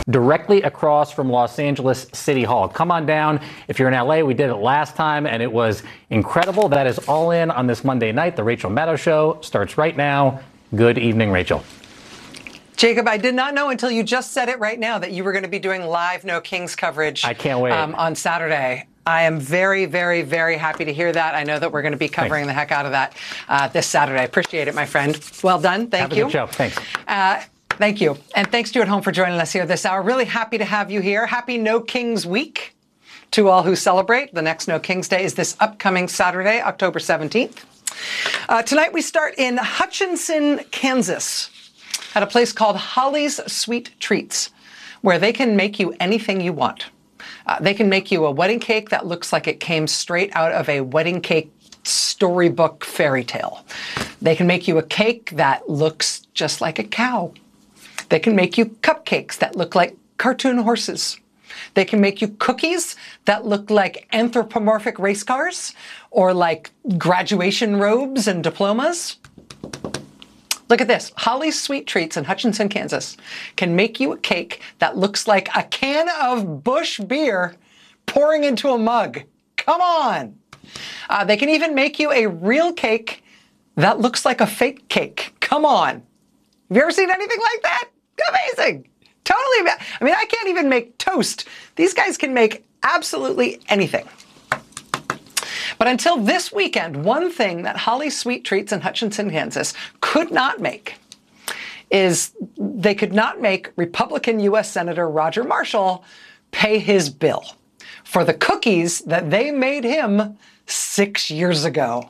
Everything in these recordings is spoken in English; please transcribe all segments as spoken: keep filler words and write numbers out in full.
directly across from Los Angeles City Hall. Come on down. If you're in L A, we did it last time, and it was incredible. That is All In on this Monday night. The Rachel Maddow Show starts right now. Good evening, Rachel. Jacob, I did not know until you just said it right now that you were going to be doing live No Kings coverage. I can't wait. Um, on Saturday. I am very, very, very happy to hear that. I know that we're going to be covering Thanks. the heck out of that uh, this Saturday. Appreciate it, my friend. Well done. Thank Have you. A good show. Thanks. Uh, Thank you. And thanks to you at home for joining us here this hour. Really happy to have you here. Happy No Kings Week to all who celebrate. The next No Kings Day is this upcoming Saturday, October seventeenth. Uh, tonight we start in Hutchinson, Kansas, at a place called Holly's Sweet Treats, where they can make you anything you want. Uh, they can make you a wedding cake that looks like it came straight out of a wedding cake storybook fairy tale. They can make you a cake that looks just like a cow. They can make you cupcakes that look like cartoon horses. They can make you cookies that look like anthropomorphic race cars or like graduation robes and diplomas. Look at this. Holly's Sweet Treats in Hutchinson, Kansas can make you a cake that looks like a can of Busch beer pouring into a mug. Come on. Uh, they can even make you a real cake that looks like a fake cake. Come on. Have you ever seen anything like that? Amazing. Totally. I mean, I can't even make toast. These guys can make absolutely anything. But until this weekend, one thing that Holly's Sweet Treats in Hutchinson, Kansas could not make is they could not make Republican U S Senator Roger Marshall pay his bill for the cookies that they made him six years ago.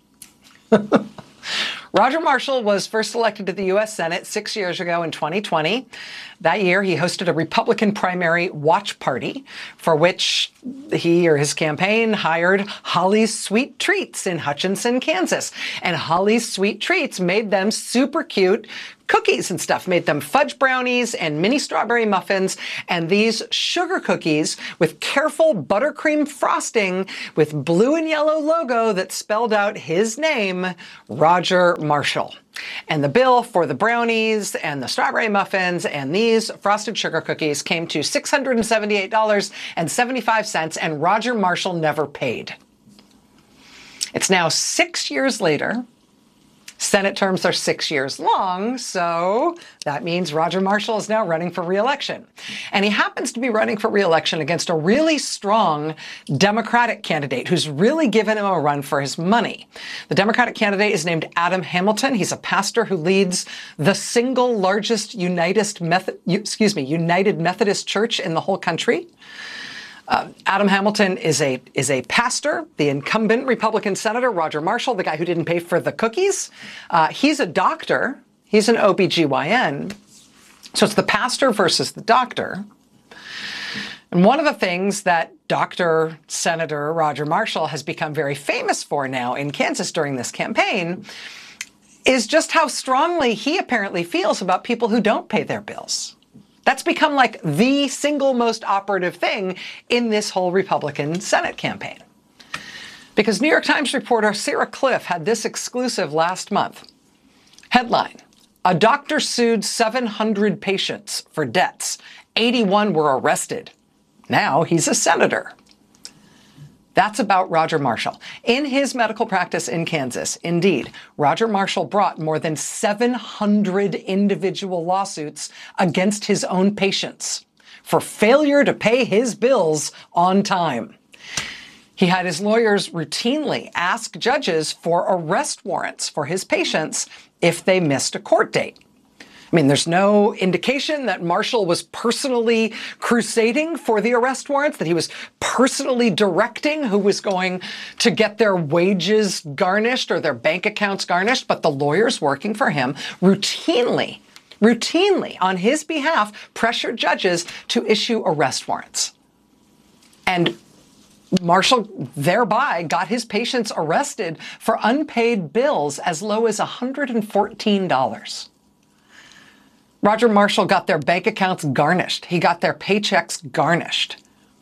Roger Marshall was first elected to the U S Senate six years ago in twenty twenty. That year, he hosted a Republican primary watch party for which he or his campaign hired Holly's Sweet Treats in Hutchinson, Kansas. And Holly's Sweet Treats made them super cute cookies and stuff, made them fudge brownies and mini strawberry muffins and these sugar cookies with careful buttercream frosting with blue and yellow logo that spelled out his name, Roger Marshall. And the bill for the brownies and the strawberry muffins and these frosted sugar cookies came to six hundred seventy-eight dollars and seventy-five cents, and Roger Marshall never paid. It's now six years later. Senate terms are six years long, so that means Roger Marshall is now running for re-election. And he happens to be running for re-election against a really strong Democratic candidate who's really given him a run for his money. The Democratic candidate is named Adam Hamilton. He's a pastor who leads the single largest United Methodist, excuse me, United Methodist Church in the whole country. Uh, Adam Hamilton is a is a pastor. The incumbent Republican Senator, Roger Marshall, the guy who didn't pay for the cookies, uh, he's a doctor. He's an O B G Y N. So it's the pastor versus the doctor. And one of the things that Doctor Senator Roger Marshall has become very famous for now in Kansas during this campaign is just how strongly he apparently feels about people who don't pay their bills. That's become like the single most operative thing in this whole Republican Senate campaign. Because New York Times reporter Sarah Cliff had this exclusive last month. Headline, a doctor sued seven hundred patients for debts. eighty-one were arrested. Now he's a senator. That's about Roger Marshall. In his medical practice in Kansas, indeed, Roger Marshall brought more than seven hundred individual lawsuits against his own patients for failure to pay his bills on time. He had his lawyers routinely ask judges for arrest warrants for his patients if they missed a court date. I mean, there's no indication that Marshall was personally crusading for the arrest warrants, that he was personally directing who was going to get their wages garnished or their bank accounts garnished, but the lawyers working for him routinely, routinely on his behalf pressured judges to issue arrest warrants. And Marshall thereby got his patients arrested for unpaid bills as low as one hundred fourteen dollars. Roger Marshall got their bank accounts garnished. He got their paychecks garnished.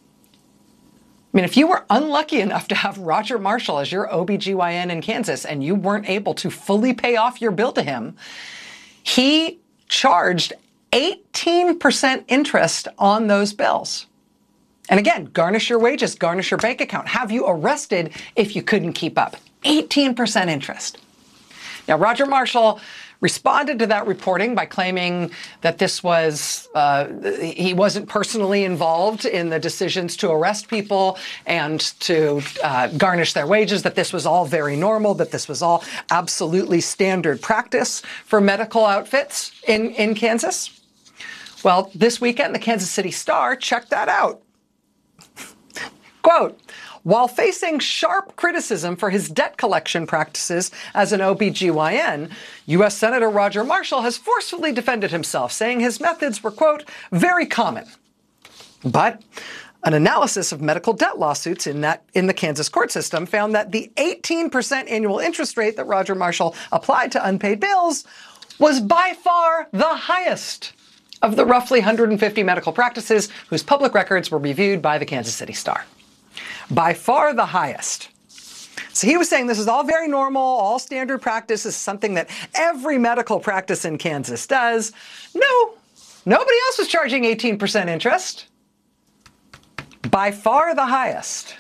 I mean, if you were unlucky enough to have Roger Marshall as your O B G Y N in Kansas and you weren't able to fully pay off your bill to him, he charged eighteen percent interest on those bills. And again, garnish your wages, garnish your bank account, have you arrested if you couldn't keep up. eighteen percent interest. Now, Roger Marshall responded to that reporting by claiming that this was, uh, he wasn't personally involved in the decisions to arrest people and to uh, garnish their wages, that this was all very normal, that this was all absolutely standard practice for medical outfits in, in Kansas. Well, this weekend, the Kansas City Star checked that out. Quote, while facing sharp criticism for his debt collection practices as an O B G Y N, U S Senator Roger Marshall has forcefully defended himself, saying his methods were, quote, very common. But an analysis of medical debt lawsuits in that in the Kansas court system found that the eighteen percent annual interest rate that Roger Marshall applied to unpaid bills was by far the highest of the roughly one hundred fifty medical practices whose public records were reviewed by the Kansas City Star. By far the highest. So he was saying this is all very normal, all standard practice, is something that every medical practice in Kansas does. No, nobody else was charging eighteen percent interest. By far the highest.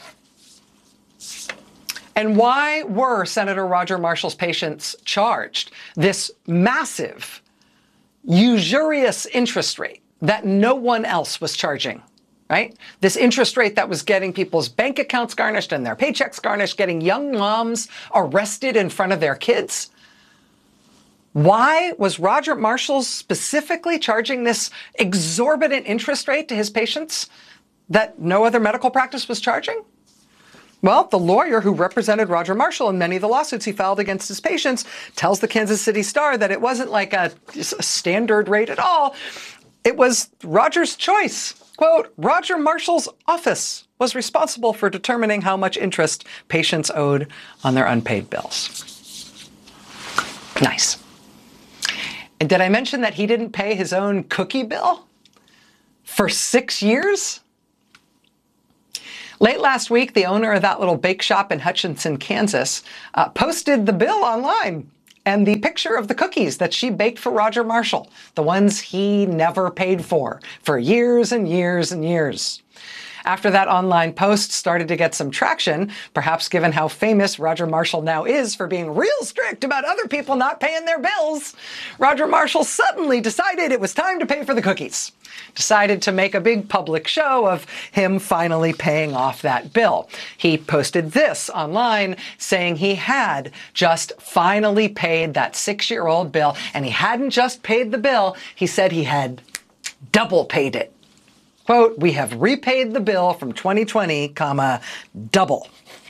And why were Senator Roger Marshall's patients charged this massive, usurious interest rate that no one else was charging? Right? This interest rate that was getting people's bank accounts garnished and their paychecks garnished, getting young moms arrested in front of their kids. Why was Roger Marshall specifically charging this exorbitant interest rate to his patients that no other medical practice was charging? Well, the lawyer who represented Roger Marshall in many of the lawsuits he filed against his patients tells the Kansas City Star that it wasn't like a, a standard rate at all. It was Roger's choice. Quote, Roger Marshall's office was responsible for determining how much interest patients owed on their unpaid bills. Nice. And did I mention that he didn't pay his own cookie bill for six years? Late last week, the owner of that little bake shop in Hutchinson, Kansas, uh, posted the bill online and the picture of the cookies that she baked for Roger Marshall, the ones he never paid for, for years and years and years. After that online post started to get some traction, perhaps given how famous Roger Marshall now is for being real strict about other people not paying their bills, Roger Marshall suddenly decided it was time to pay for the cookies. Decided to make a big public show of him finally paying off that bill. He posted this online saying he had just finally paid that six-year-old bill, and he hadn't just paid the bill, he said he had double paid it. Quote, we have repaid the bill from twenty twenty, comma, double.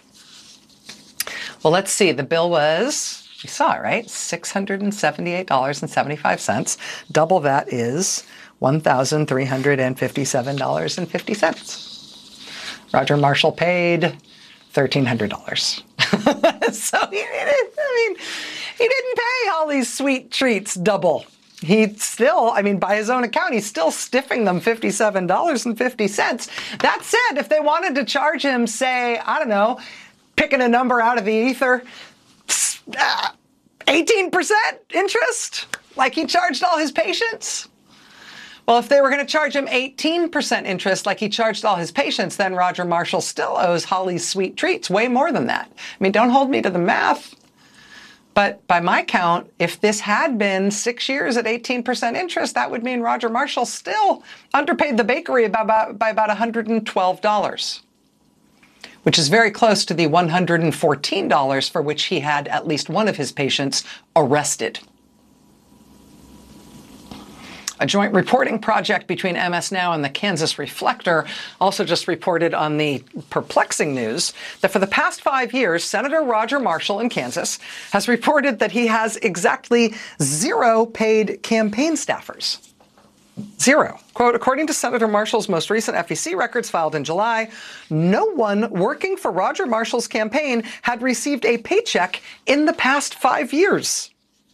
Well, let's see. The bill was, you saw it, right? six hundred seventy-eight dollars and seventy-five cents. Double that is one thousand three hundred fifty-seven dollars and fifty cents. Roger Marshall paid thirteen hundred dollars. So he didn't, I mean, he didn't pay all these sweet treats double. He still, I mean, by his own account, he's still stiffing them fifty-seven dollars and fifty cents. That said, if they wanted to charge him, say, I don't know, picking a number out of the ether, uh, eighteen percent interest, like he charged all his patients. Well, if they were going to charge him eighteen percent interest like he charged all his patients, then Roger Marshall still owes Holly's Sweet Treats way more than that. I mean, don't hold me to the math. But by my count, if this had been six years at eighteen percent interest, that would mean Roger Marshall still underpaid the bakery by about, by about one hundred twelve dollars, which is very close to the one hundred fourteen dollars for which he had at least one of his patients arrested. A joint reporting project between M S Now and the Kansas Reflector also just reported on the perplexing news that for the past five years, Senator Roger Marshall in Kansas has reported that he has exactly zero paid campaign staffers. Zero. Quote, according to Senator Marshall's most recent F E C records filed in July, no one working for Roger Marshall's campaign had received a paycheck in the past five years.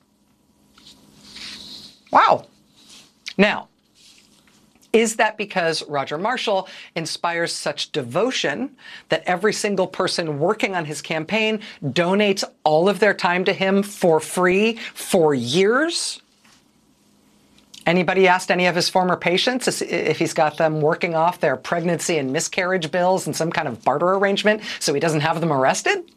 Wow. Now, is that because Roger Marshall inspires such devotion that every single person working on his campaign donates all of their time to him for free for years? Anybody asked any of his former patients if he's got them working off their pregnancy and miscarriage bills in some kind of barter arrangement so he doesn't have them arrested?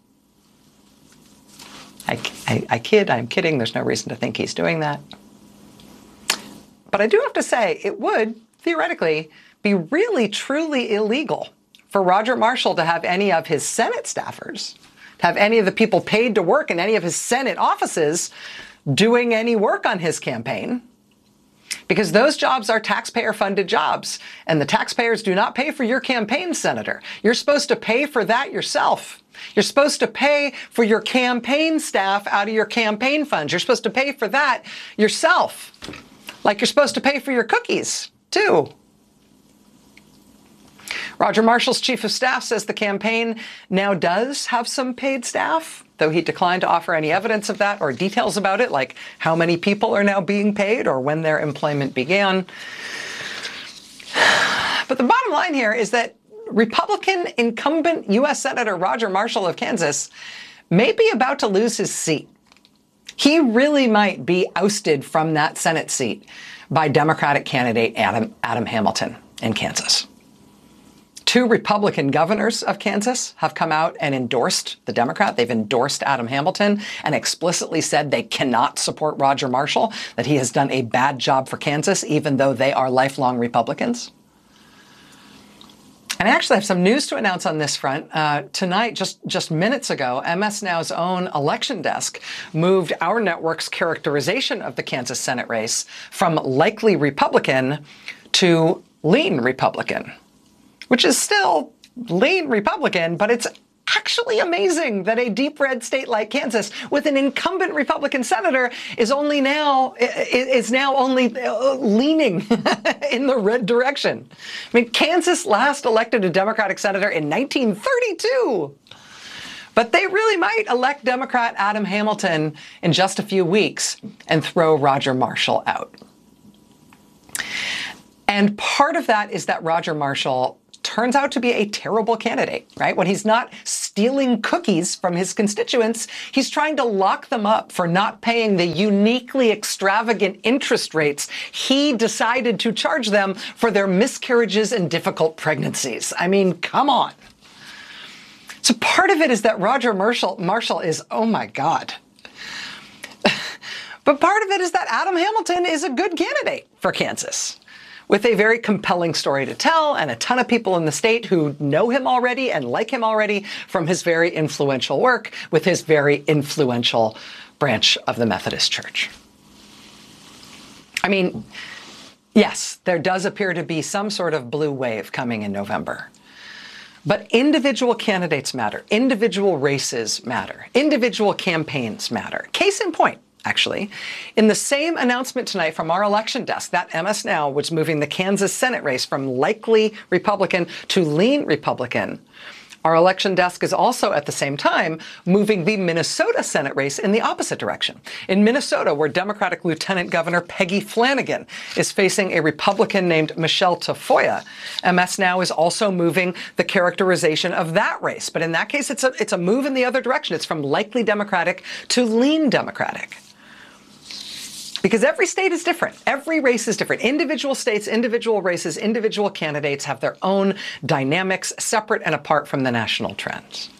I, I, I kid, I'm kidding. There's no reason to think he's doing that. But I do have to say, it would, theoretically, be really, truly illegal for Roger Marshall to have any of his Senate staffers, to have any of the people paid to work in any of his Senate offices doing any work on his campaign. Because those jobs are taxpayer-funded jobs, and the taxpayers do not pay for your campaign, Senator. You're supposed to pay for that yourself. You're supposed to pay for your campaign staff out of your campaign funds. You're supposed to pay for that yourself. Like you're supposed to pay for your cookies, too. Roger Marshall's chief of staff says the campaign now does have some paid staff, though he declined to offer any evidence of that or details about it, like how many people are now being paid or when their employment began. But the bottom line here is that Republican incumbent U S Senator Roger Marshall of Kansas may be about to lose his seat. He really might be ousted from that Senate seat by Democratic candidate Adam, Adam Hamilton in Kansas. Two Republican governors of Kansas have come out and endorsed the Democrat. They've endorsed Adam Hamilton and explicitly said they cannot support Roger Marshall, that he has done a bad job for Kansas, even though they are lifelong Republicans. And I actually have some news to announce on this front. Uh, tonight, just, just minutes ago, M S Now's own election desk moved our network's characterization of the Kansas Senate race from likely Republican to lean Republican, which is still lean Republican, but it's actually amazing that a deep red state like Kansas with an incumbent Republican senator is only now is now only leaning in the red direction. I mean, Kansas last elected a Democratic senator in nineteen thirty-two. But they really might elect Democrat Adam Hamilton in just a few weeks and throw Roger Marshall out. And part of that is that Roger Marshall turns out to be a terrible candidate, right? When he's not stealing cookies from his constituents, he's trying to lock them up for not paying the uniquely extravagant interest rates he decided to charge them for their miscarriages and difficult pregnancies. I mean, come on. So part of it is that Roger Marshall, Marshall is, oh my God. But part of it is that Adam Hamilton is a good candidate for Kansas, with a very compelling story to tell and a ton of people in the state who know him already and like him already from his very influential work with his very influential branch of the Methodist Church. I mean, yes, there does appear to be some sort of blue wave coming in November. But individual candidates matter. Individual races matter. Individual campaigns matter. Case in point, actually, in the same announcement tonight from our election desk, that M S Now was moving the Kansas Senate race from likely Republican to lean Republican. Our election desk is also at the same time moving the Minnesota Senate race in the opposite direction. In Minnesota, where Democratic Lieutenant Governor Peggy Flanagan is facing a Republican named Michelle Tafoya, M S Now is also moving the characterization of that race. But in that case, it's a, it's a move in the other direction. It's from likely Democratic to lean Democratic. Because every state is different. Every race is different. Individual states, individual races, individual candidates have their own dynamics separate and apart from the national trends.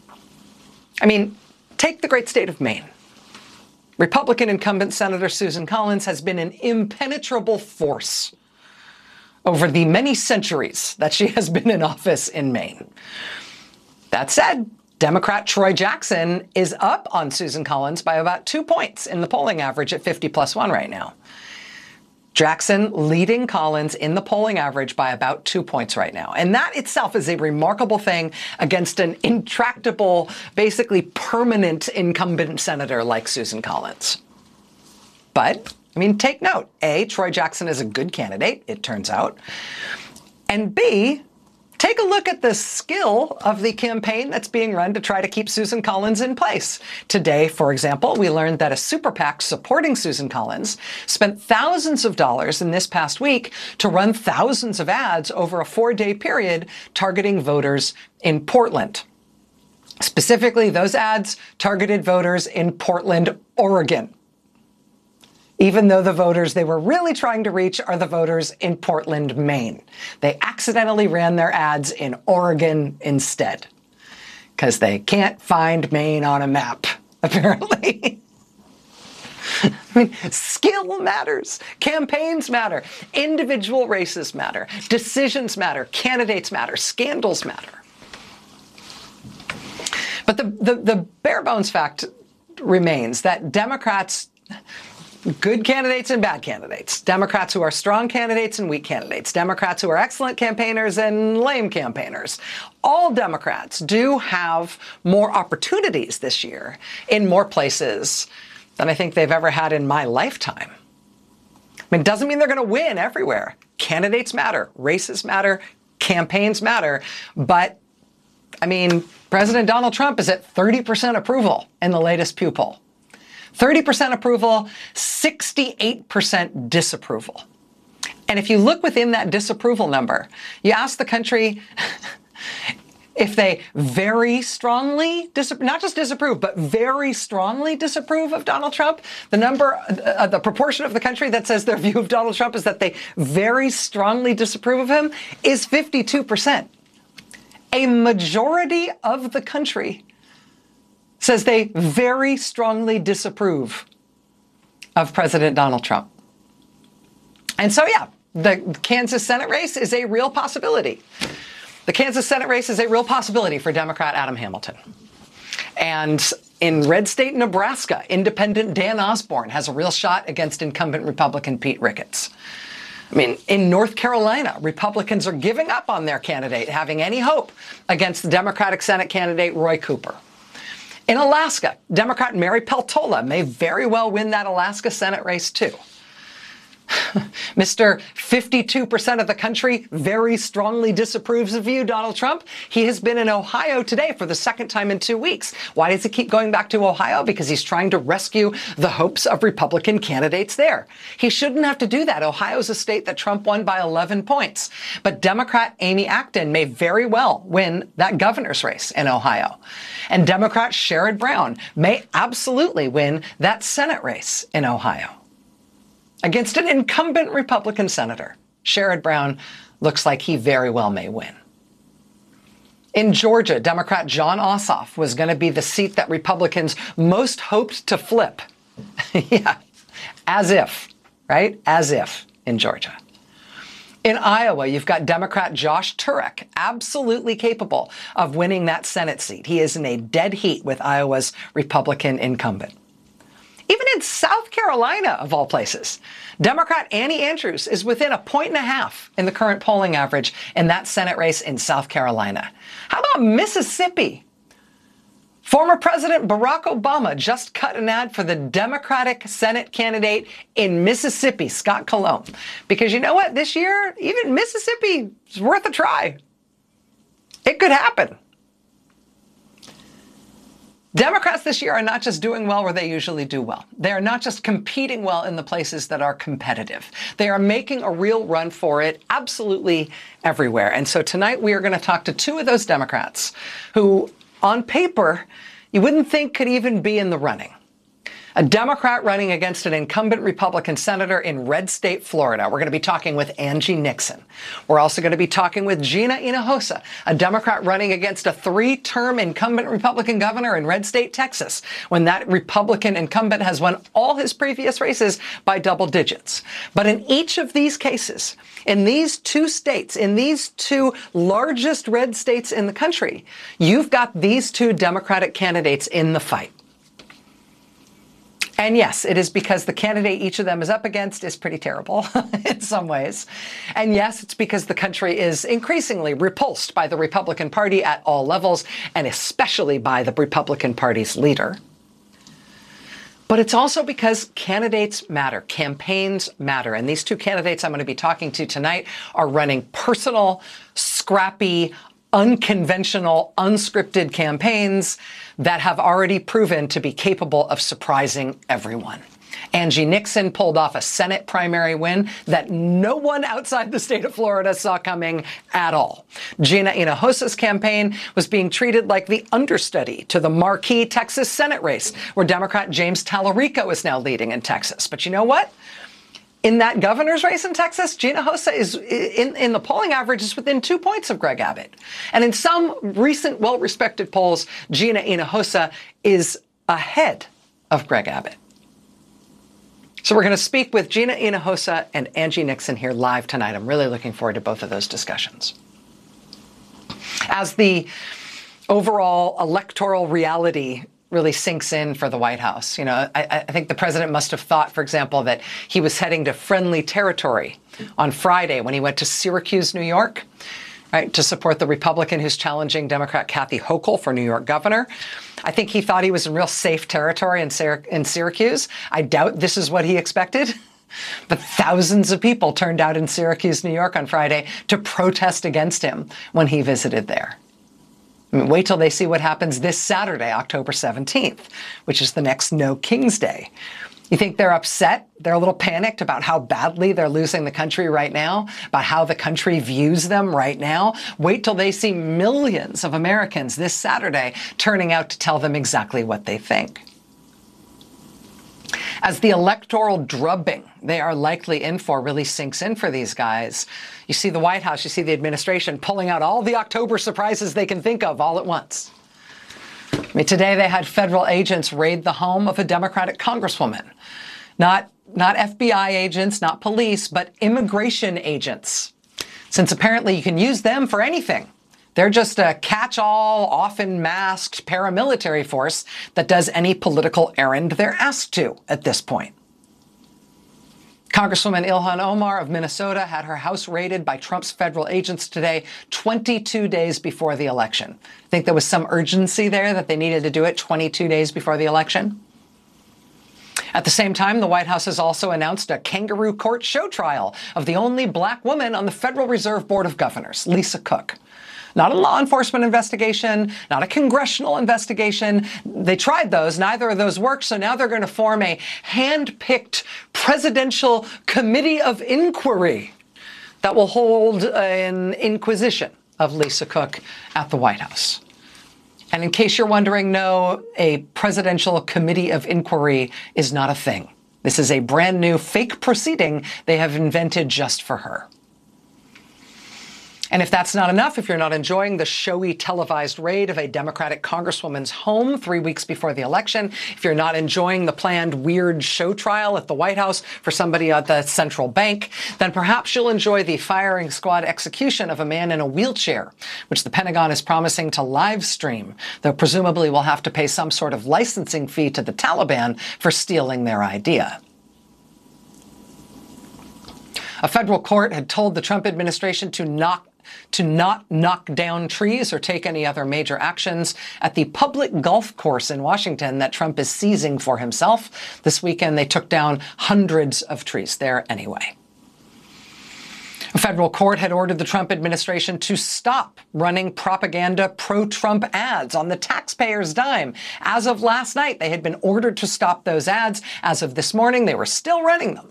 I mean, take the great state of Maine. Republican incumbent Senator Susan Collins has been an impenetrable force over the many centuries that she has been in office in Maine. That said, Democrat Troy Jackson is up on Susan Collins by about two points in the polling average at fifty plus one right now. Jackson leading Collins in the polling average by about two points right now. And that itself is a remarkable thing against an intractable, basically permanent incumbent senator like Susan Collins. But, I mean, take note. A, Troy Jackson is a good candidate, it turns out. And B, take a look at the skill of the campaign that's being run to try to keep Susan Collins in place. Today, for example, we learned that a super PAC supporting Susan Collins spent thousands of dollars in this past week to run thousands of ads over a four-day period targeting voters in Portland. Specifically, those ads targeted voters in Portland, Oregon. even though the voters they were really trying to reach are the voters in Portland, Maine. They accidentally ran their ads in Oregon instead, because they can't find Maine on a map, apparently. I mean, skill matters. Campaigns matter. Individual races matter. Decisions matter. Candidates matter. Scandals matter. But the, the, the bare bones fact remains that Democrats, good candidates and bad candidates, Democrats who are strong candidates and weak candidates, Democrats who are excellent campaigners and lame campaigners, all Democrats do have more opportunities this year in more places than I think they've ever had in my lifetime. I mean, it doesn't mean they're going to win everywhere. Candidates matter, races matter, campaigns matter, but I mean, President Donald Trump is at thirty percent approval in the latest Pew poll. thirty percent approval, sixty-eight percent disapproval. And if you look within that disapproval number, you ask the country if they very strongly, dis- not just disapprove, but very strongly disapprove of Donald Trump, the number, uh, the proportion of the country that says their view of Donald Trump is that they very strongly disapprove of him is fifty-two percent. A majority of the country says they very strongly disapprove of President Donald Trump. And so, yeah, the Kansas Senate race is a real possibility. The Kansas Senate race is a real possibility for Democrat Adam Hamilton. And in red state Nebraska, independent Dan Osborne has a real shot against incumbent Republican Pete Ricketts. I mean, in North Carolina, Republicans are giving up on their candidate, having any hope against the Democratic Senate candidate Roy Cooper. In Alaska, Democrat Mary Peltola may very well win that Alaska Senate race, too. Mister fifty-two percent of the country very strongly disapproves of you, Donald Trump. He has been in Ohio today for the second time in two weeks. Why does he keep going back to Ohio? Because he's trying to rescue the hopes of Republican candidates there. He shouldn't have to do that. Ohio's a state that Trump won by eleven points. But Democrat Amy Acton may very well win that governor's race in Ohio. And Democrat Sherrod Brown may absolutely win that Senate race in Ohio. Against an incumbent Republican senator, Sherrod Brown looks like he very well may win. In Georgia, Democrat Jon Ossoff was going to be the seat that Republicans most hoped to flip. Yeah, as if, right? As if in Georgia. In Iowa, you've got Democrat Josh Turek, absolutely capable of winning that Senate seat. He is in a dead heat with Iowa's Republican incumbent. Even in South Carolina, of all places, Democrat Annie Andrews is within a point and a half in the current polling average in that Senate race in South Carolina. How about Mississippi? Former President Barack Obama just cut an ad for the Democratic Senate candidate in Mississippi, Scott Cologne. Because you know what? This year, even Mississippi is worth a try. It could happen. Democrats this year are not just doing well where they usually do well. They are not just competing well in the places that are competitive. They are making a real run for it absolutely everywhere. And so tonight we are going to talk to two of those Democrats who, on paper, you wouldn't think could even be in the running. A Democrat running against an incumbent Republican senator in red state Florida. We're going to be talking with Angie Nixon. We're also going to be talking with Gina Hinojosa, a Democrat running against a three-term incumbent Republican governor in red state Texas, when that Republican incumbent has won all his previous races by double digits. But in each of these cases, in these two states, in these two largest red states in the country, you've got these two Democratic candidates in the fight. And yes, it is because the candidate each of them is up against is pretty terrible in some ways. And yes, it's because the country is increasingly repulsed by the Republican Party at all levels, and especially by the Republican Party's leader. But it's also because candidates matter, campaigns matter. And these two candidates I'm going to be talking to tonight are running personal, scrappy, unconventional, unscripted campaigns that have already proven to be capable of surprising everyone. Angie Nixon pulled off a Senate primary win that no one outside the state of Florida saw coming at all. Gina Hinojosa's campaign was being treated like the understudy to the marquee Texas Senate race, where Democrat James Tallarico is now leading in Texas. But you know what? In that governor's race in Texas, Gina Hinojosa is in, in the polling average is within two points of Greg Abbott. And in some recent well-respected polls, Gina Hinojosa is ahead of Greg Abbott. So we're going to speak with Gina Hinojosa and Angie Nixon here live tonight. I'm really looking forward to both of those discussions. As the overall electoral reality really sinks in for the White House, you know, I, I think the president must have thought, for example, that he was heading to friendly territory on Friday when he went to Syracuse, New York, right, to support the Republican who's challenging Democrat Kathy Hochul for New York governor. I think he thought he was in real safe territory in, Syr- in Syracuse. I doubt this is what he expected. But thousands of people turned out in Syracuse, New York on Friday to protest against him when he visited there. I mean, wait till they see what happens this Saturday, October seventeenth, which is the next No King's Day. You think they're upset? They're a little panicked about how badly they're losing the country right now, about how the country views them right now? Wait till they see millions of Americans this Saturday turning out to tell them exactly what they think. As the electoral drubbing they are likely in for really sinks in for these guys, you see the White House, you see the administration pulling out all the October surprises they can think of all at once. I mean, today they had federal agents raid the home of a Democratic congresswoman. Not, not F B I agents, not police, but immigration agents. Since apparently you can use them for anything. They're just a catch-all, often masked paramilitary force that does any political errand they're asked to at this point. Congresswoman Ilhan Omar of Minnesota had her house raided by Trump's federal agents today, twenty-two days before the election. I think there was some urgency there that they needed to do it twenty-two days before the election. At the same time, the White House has also announced a kangaroo court show trial of the only black woman on the Federal Reserve Board of Governors, Lisa Cook. Not a law enforcement investigation, not a congressional investigation. They tried those. Neither of those worked. So now they're going to form a hand-picked presidential committee of inquiry that will hold an inquisition of Lisa Cook at the White House. And in case you're wondering, no, a presidential committee of inquiry is not a thing. This is a brand new fake proceeding they have invented just for her. And if that's not enough, if you're not enjoying the showy televised raid of a Democratic congresswoman's home three weeks before the election, if you're not enjoying the planned weird show trial at the White House for somebody at the central bank, then perhaps you'll enjoy the firing squad execution of a man in a wheelchair, which the Pentagon is promising to live stream, though presumably will have to pay some sort of licensing fee to the Taliban for stealing their idea. A federal court had told the Trump administration to knock to not knock down trees or take any other major actions at the public golf course in Washington that Trump is seizing for himself. This weekend, they took down hundreds of trees there anyway. A federal court had ordered the Trump administration to stop running propaganda pro-Trump ads on the taxpayers' dime. As of last night, they had been ordered to stop those ads. As of this morning, they were still running them.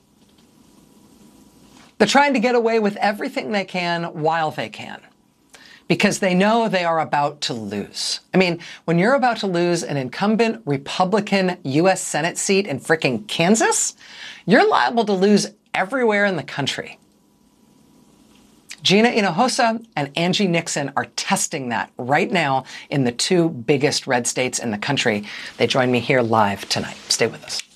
They're trying to get away with everything they can while they can, because they know they are about to lose. I mean, when you're about to lose an incumbent Republican U S Senate seat in frickin' Kansas, you're liable to lose everywhere in the country. Gina Hinojosa and Angie Nixon are testing that right now in the two biggest red states in the country. They join me here live tonight. Stay with us.